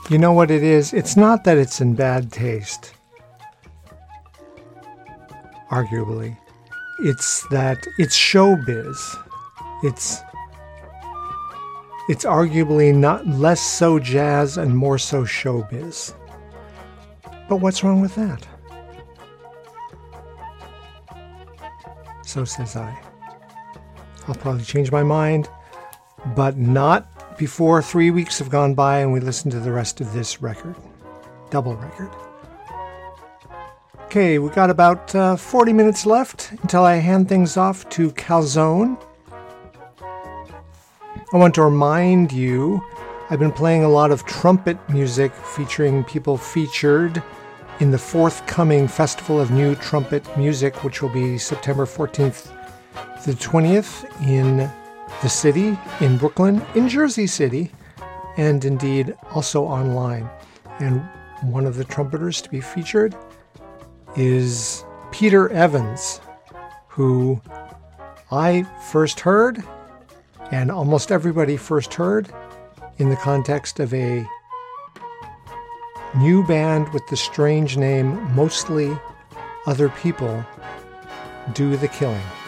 You know what it is? It's not that it's in bad taste, arguably. It's that it's showbiz. It's arguably not less so jazz and more so showbiz. But what's wrong with that? So says I. I'll probably change my mind, but not before 3 weeks have gone by and we listen to the rest of this record. Double record. Okay, we got about 40 minutes left until I hand things off to Calzone. I want to remind you, I've been playing a lot of trumpet music featuring people featured in the forthcoming Festival of New Trumpet Music, which will be September 14th to the 20th in the city, in Brooklyn, in Jersey City, and indeed also online. And one of the trumpeters to be featured is Peter Evans, who I first heard, and almost everybody first heard, in the context of a new band with the strange name Mostly Other People Do the Killing.